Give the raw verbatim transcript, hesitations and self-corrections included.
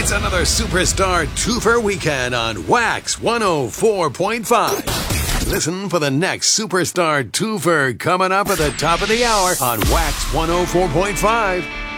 It's another Superstar Twofer weekend on Wax one oh four point five. Listen for the next Superstar Twofer coming up at the top of the hour on Wax one oh four point five.